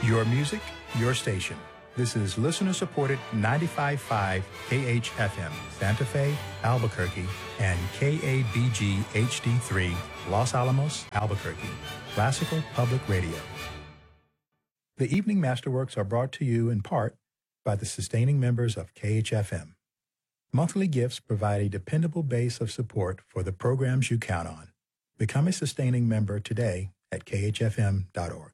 Your music, your station. This is listener-supported 95.5 KHFM, Santa Fe, Albuquerque, and KABG HD3, Los Alamos, Albuquerque, Classical Public Radio. The Evening Masterworks are brought to you in part by the sustaining members of KHFM. Monthly gifts provide a dependable base of support for the programs you count on. Become a sustaining member today at khfm.org.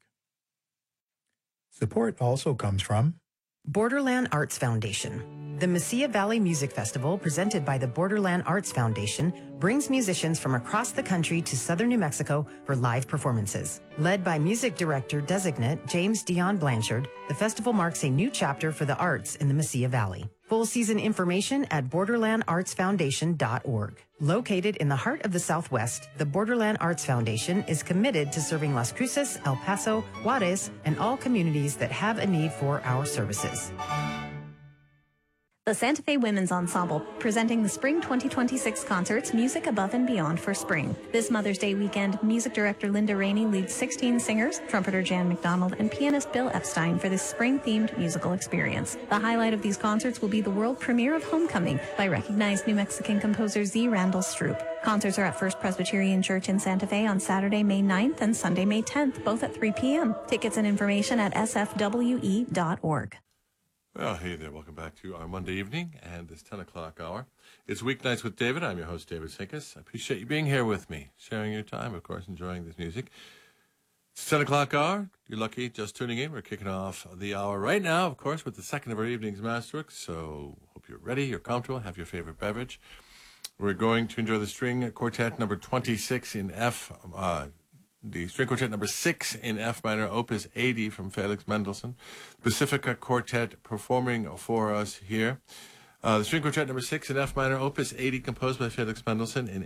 Support also comes from Borderland Arts Foundation. The Mesilla Valley Music Festival, presented by the Borderland Arts Foundation, brings musicians from across the country to southern New Mexico for live performances. Led by music director designate James Dion Blanchard, the festival marks a new chapter for the arts in the Mesilla Valley. Full season information at borderlandartsfoundation.org. Located in the heart of the Southwest, the Borderland Arts Foundation is committed to serving Las Cruces, El Paso, Juarez, and all communities that have a need for our services. The Santa Fe Women's Ensemble, presenting the Spring 2026 concerts, Music Above and Beyond for Spring. This Mother's Day weekend, music director Linda Rainey leads 16 singers, trumpeter Jan McDonald, and pianist Bill Epstein for this spring-themed musical experience. The highlight of these concerts will be the world premiere of Homecoming by recognized New Mexican composer Z. Randall Stroop. Concerts are at First Presbyterian Church in Santa Fe on Saturday, May 9th and Sunday, May 10th, both at 3 p.m. Tickets and information at sfwe.org. Well, hey there. Welcome back to our Monday evening and this 10 o'clock hour. It's Weeknights with David. I'm your host, David Sinkus. I appreciate you being here with me, sharing your time, of course, enjoying this music. It's 10 o'clock hour. You're lucky just tuning in. We're kicking off the hour right now, of course, with the second of our evening's Masterworks. So hope you're ready, you're comfortable, have your favorite beverage. We're going to enjoy the string quartet number 26 in F, the string quartet number 6 in F minor, opus 80 from Felix Mendelssohn. Pacifica Quartet performing for us here. The string quartet number 6 in F minor, opus 80, composed by Felix Mendelssohn in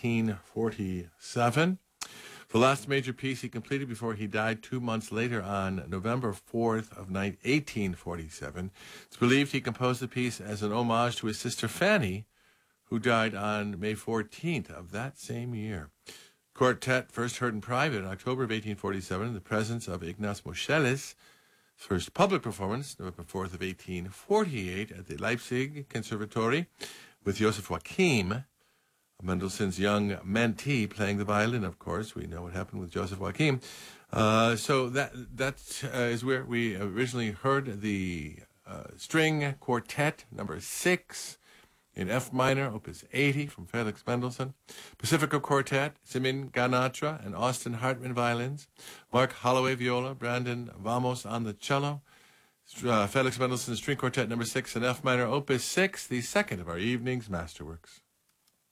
1847. The last major piece he completed before he died 2 months later on November 4th of 1847. It's believed he composed the piece as an homage to his sister Fanny, who died on May 14th of that same year. Quartet first heard in private in October of 1847 in the presence of Ignaz Moscheles. First public performance, November 4th of 1848 at the Leipzig Conservatory with Joseph Joachim, Mendelssohn's young mentee, playing the violin, of course. We know what happened with Joseph Joachim. So that is where we originally heard the string quartet number 6 in F minor, opus 80 from Felix Mendelssohn. Pacifica Quartet, Simin Ganatra and Austin Hartman violins. Mark Holloway viola, Brandon Vamos on the cello. Felix Mendelssohn String Quartet number 6 in F minor, opus 6, the second of our evening's Masterworks.